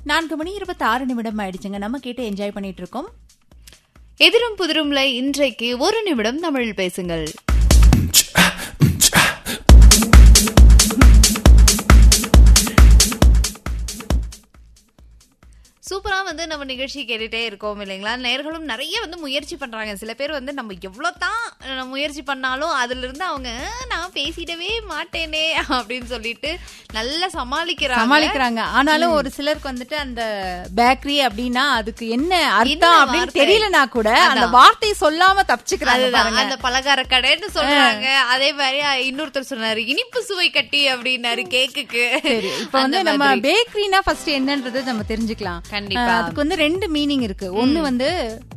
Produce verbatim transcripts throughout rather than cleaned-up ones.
நான்கு மணி இருபத்தி ஆறு நிமிடம் ஆயிடுச்சுங்க. நம்ம கேட்டு என்ஜாய் பண்ணிட்டு இருக்கோம். எதிரும் புதிரும்ல இன்றைக்கு ஒரு நிமிடம் தமிழ் பேசுங்கள். சூப்பரா வந்து நம்ம நிகழ்ச்சி கேட்டுட்டே இருக்கோம் இல்லைங்களா? நேர்களும் நிறைய வந்து முயற்சி பண்றாங்க. சில பேர் வந்து நம்ம எவ்வளவுதான் முயற்சி பண்ணாலும் அதுல இருந்து அவங்க நான் பேசிடவே மாட்டேனே அப்படின்னு சொல்லிட்டு நல்லா சமாளிக்கிறாங்க சமாளிக்கிறாங்க ஆனாலும் ஒரு சிலருக்கு வந்துட்டு அந்த பேக்கரி அப்படின்னா அதுக்கு என்ன அர்த்தம் அப்படின்னு தெரியலனா கூட அந்த வார்த்தையை சொல்லாம தப்பிச்சுக்கிறாங்க. அந்த பலகார கடைன்னு சொல்றாங்க. அதே மாதிரி இன்னொருத்தர் சொன்னாரு இனிப்பு சுவை கட்டி அப்படின்னாரு கேக்குக்கு. இப்ப வந்து நம்ம பேக்கரினா ஃபர்ஸ்ட் என்னன்றது நம்ம தெரிஞ்சுக்கலாம். அதுக்கு வந்து ரெண்டு மீனிங் இருக்கு. ஒன்னு வந்து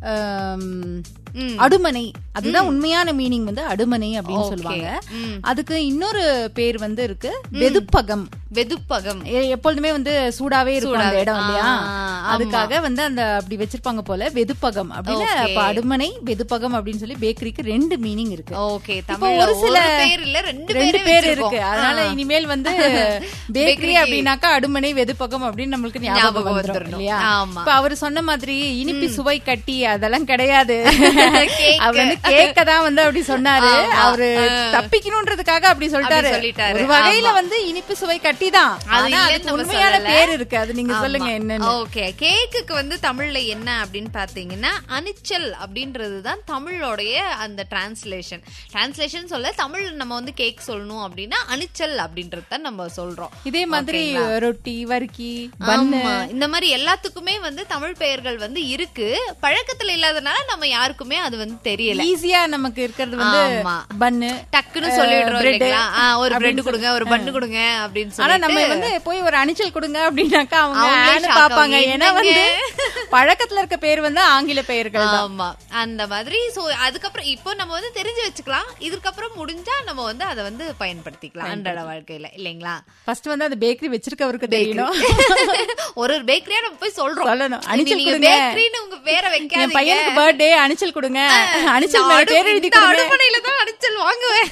அடுமனை, அதுதான் உண்மையான மீனிங் வந்து அடுமனை அப்படின்னு சொல்லுவாங்க. அதுக்கு இன்னொரு பேர் வந்து இருக்கு வெதுப்பகம். வெதுப்பகம் எப்பொழுதுமே வந்து சூடாவே இருக்கும் அந்த இடம் இல்லையா, அதுக்காக வந்து அந்த அப்படி வச்சிருப்பாங்க போல வெதுப்பகம் அப்படின்னு. அடுமனை வெதுப்பகம் அப்படின்னு சொல்லி பேக்கரிக்கு ரெண்டு மீனிங் இருக்கு. ஒரு சில ரெண்டு பேர் இருக்கு. அதனால இனிமேல் வந்து பேக்கரி அப்படின்னாக்கா அடுமனை வெதுப்பகம் அப்படின்னு நம்மளுக்கு ஞாபகம் வந்துடும் இல்லையா. இப்ப அவரு சொன்ன மாதிரி இனிப்பு சுவை கட்டி அதெல்லாம் கிடையாது. அவர் வந்து கேக்க தான் வந்து அப்படி சொன்னாரு. அவரு தப்பிக்கணும்ன்றதுக்காக அப்படி சொல்லிட்டாரு. ஒரு வகையில வந்து இனிப்பு சுவை கட்டி தான். உண்மையான பேர் இருக்கு. அது நீங்க சொல்லுங்க என்னன்னு. ஓகே, கேக்குக்கு வந்து தமிழ்ல என்ன அப்படின்னு பாத்தீங்கன்னா அணிச்சல் அப்படின்றதுதான் தமிழோடைய அந்த டிரான்ஸ்லேஷன். டிரான்ஸ்லேஷன் சொல்ல தமிழ் நம்ம வந்து கேக் சொல்லணும் அப்படின்னா அணிச்சல் அப்படின்றத நம்ம சொல்றோம். இதே மாதிரி ரொட்டி, வர்க்கி, பன்னு இந்த மாதிரி எல்லாத்துக்குமே வந்து தமிழ் பெயர்கள் வந்து இருக்கு. பழக்கத்துல இல்லாதனால நம்ம யாருக்குமே அது வந்து தெரியல. ஈஸியா நமக்கு இருக்கிறது வந்து பன்னு டக்குன்னு சொல்லிடுறோம் இல்லைங்களா. ஒரு பிரெட் கொடுங்க, ஒரு பன்னு கொடுங்க அப்படின்னு சொல்லி. ஆனா நம்ம வந்து போய் ஒரு அணிச்சல் கொடுங்க அப்படின்னாக்கா அவங்க பாப்பாங்க. ஏன்னா வந்து பழக்கத்துல இருக்க பேர் வந்து ஆங்கில பெயர்கள். ஆமா, அந்த மாதிரி. சோ அதுக்கப்புறம் இப்போ நம்ம வந்து தெரிஞ்சு வச்சுக்கலாம். இதுக்கப்புறம் முடிஞ்சா நம்ம வந்து அதை வந்து பயன்படுத்திக்கலாம் அன்றாட வாழ்க்கையில இல்லைங்களா. ஃபர்ஸ்ட் வந்து அந்த பேக்கரி வச்சிருக்கவருக்கு தெரியணும். ஒரு ஒரு பேக்கரியா நம்ம போய் சொல்றோம் சொல்லணும் அணிச்சல் கொடுங்க, பேக்கரின்னு உங்க பேரை வைக்காதீங்க, பையனுக்கு பர்த்டே அணிச்சல் கொடுங்க, அணிச்சல் மேல பேர் எழுதி கொடுங்க. அடுப்பணையில தான் அணிச்சல் வாங்குவேன்.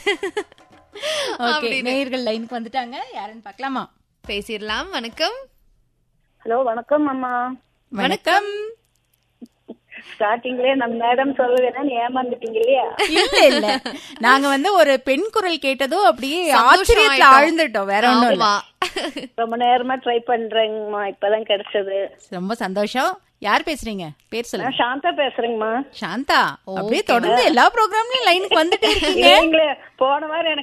ஓகே, நேயர்கள் லைனுக்கு வந்துட்டாங்க. யாருன்னு பார்க்கலாமா? பேசிடலாம். வணக்கம். ஹலோ, வணக்கம் அம்மா. வணக்கம். ஸ்டார்டிங்லயே நம்ம மேடம் சொல்லுவேன்னு ஏமாந்துட்டீங்க இல்லையா? இல்ல இல்ல, நாங்க வந்து ஒரு பெண் குரல் கேட்டதும் அப்படியே ஆச்சரியத்துல ஆழ்ந்துட்டோம். வேற ஒண்ணும் இல்ல. ரொம்ப நேரமா ட்ரை பண்றேங்கம்மா, இப்பதான் கிடைச்சது. ரொம்ப சந்தோஷம். யார் பேசுறீங்க? பேர் சொல்லுங்க. சாந்தா பேசுறேங்கம்மா. சாந்தா, அப்படியே தொடர்ந்து எல்லா ப்ரோக்ராம்லயும் லைனுக்கு வந்துட்டே இருக்கீங்க. போன வாரம்